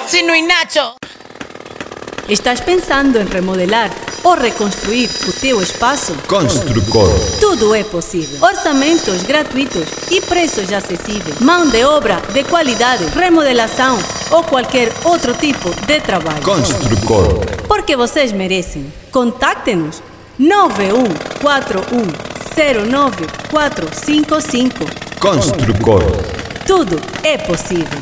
Chino e Nacho. Estás pensando em remodelar ou reconstruir o teu espaço? Construcor. Tudo é possível. Orçamentos gratuitos e preços acessíveis. Mão de obra de qualidade, remodelação ou qualquer outro tipo de trabalho. Construcor. Porque vocês merecem. Contacte-nos 9141095455. Construcor. Tudo é possível.